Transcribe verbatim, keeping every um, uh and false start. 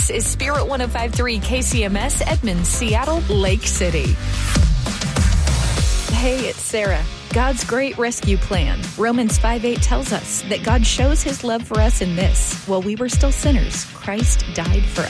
This is Spirit one oh five point three K C M S, Edmonds, Seattle, Lake City. Hey, it's Sarah. God's great rescue plan. Romans five eight tells us that God shows his love for us in this: while we were still sinners, Christ died for